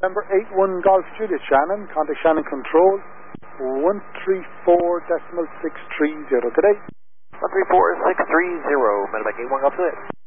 Number 81 Golf Juliet Shannon, contact Shannon Control, 134.630. Good day. 134.630, Medevac 81 Golf Juliet.